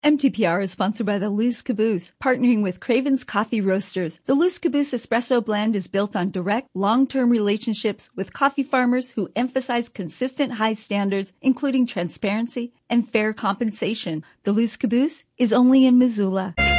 MTPR is sponsored by the Loose Caboose, partnering with Craven's Coffee Roasters. The Loose Caboose Espresso Blend is built on direct, long-term relationships with coffee farmers who emphasize consistent high standards, including transparency and fair compensation. The Loose Caboose is only in Missoula.